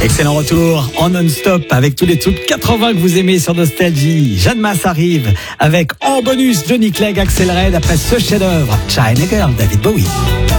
Excellent retour en non-stop avec tous les tubes 80 que vous aimez sur Nostalgie. Jeanne Masse arrive avec en bonus Johnny Clegg, Axel Red après ce chef-d'œuvre. China Girl, David Bowie.